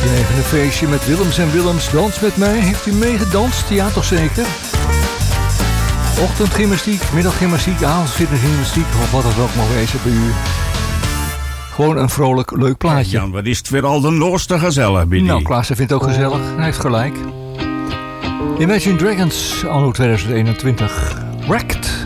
Even een feestje met Willems en Willems. Dans met mij. Heeft u meegedanst? Ja, toch zeker? Ochtendgymnastiek, middaggymnastiek, avondfitnessgymnastiek of wat het ook mag wezen bij u. Gewoon een vrolijk, leuk plaatje. Jan, wat is het weer al de nooste gezellig, Billy. Nou, Klaassen vindt het ook gezellig. Hij heeft gelijk. Imagine Dragons, anno 2021. Wrecked.